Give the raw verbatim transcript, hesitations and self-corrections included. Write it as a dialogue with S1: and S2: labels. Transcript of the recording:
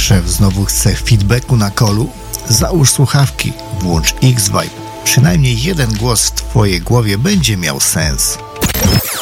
S1: Szef znowu chce feedbacku na callu? Załóż słuchawki, włącz X-Vibe. Przynajmniej jeden głos w twojej głowie będzie miał sens.